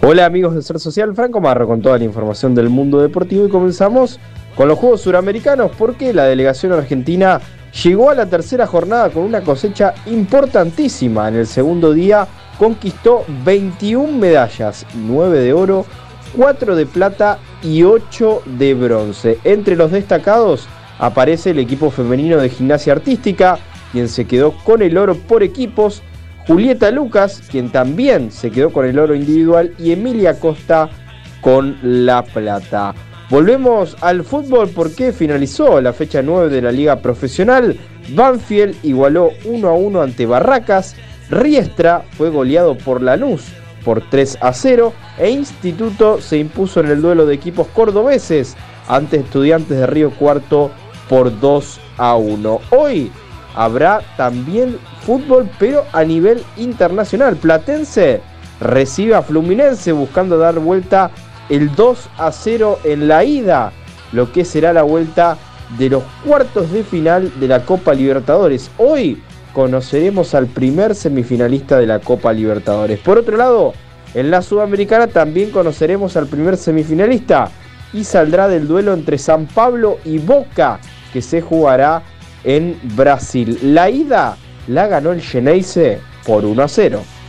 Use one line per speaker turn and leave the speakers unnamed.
Hola amigos de Ser Social, Franco Marro con toda la información del mundo deportivo y comenzamos con los Juegos Suramericanos porque la delegación argentina llegó a la tercera jornada con una cosecha importantísima. En el segundo día conquistó 21 medallas, 9 de oro, 4 de plata y 8 de bronce. Entre los destacados aparece el equipo femenino de gimnasia artística, quien se quedó con el oro por equipos, Julieta Lucas, quien también se quedó con el oro individual, y Emilia Costa con la plata. Volvemos al fútbol porque finalizó la fecha 9 de la Liga Profesional. Banfield igualó 1-1 ante Barracas, Riestra fue goleado por Lanús por 3-0 e Instituto se impuso en el duelo de equipos cordobeses ante Estudiantes de Río Cuarto por 2-1. Hoy habrá también fútbol, pero a nivel internacional. Platense recibe a Fluminense buscando dar vuelta el 2-0 en la ida, lo que será la vuelta de los cuartos de final de la Copa Libertadores. Hoy conoceremos al primer semifinalista de la Copa Libertadores. Por otro lado, en la Sudamericana también conoceremos al primer semifinalista y saldrá del duelo entre San Pablo y Boca, que se jugará en Brasil. La ida la ganó el Xeneize por 1-0.